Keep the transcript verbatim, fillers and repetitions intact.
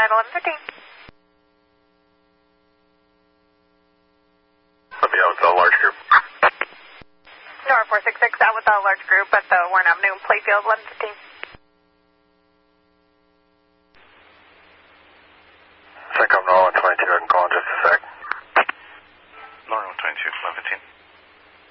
at eleven fifteen. Let me out with the large group. Nora four six six out with the large group at the Warren Avenue Playfield, eleven fifteen. Think I'm Nora one twenty-two, I can call in just a sec. Nora one twenty-two, eleven fifteen.